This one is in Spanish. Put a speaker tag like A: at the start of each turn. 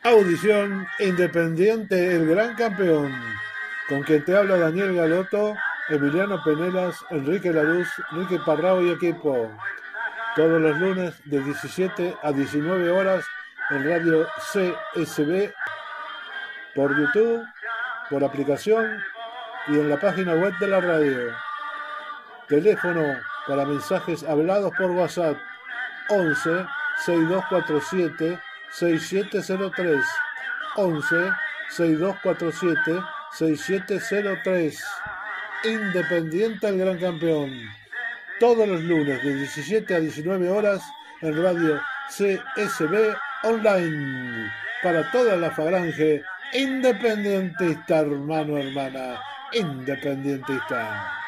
A: Audición Independiente, el gran campeón. Con quien te habla Daniel Galoto, Emiliano Penelas, Enrique Laruz, Enrique Parrao y equipo. Todos los lunes de 17 a 19 horas en Radio CSB, por YouTube, por aplicación y en la página web de la radio. Teléfono para mensajes hablados por WhatsApp 11 6247 6703 11 6247 6703. Independiente el gran campeón. Todos los lunes de 17 a 19 horas en Radio CSB Online. Para toda la falange independentista, hermano, hermana, independentista.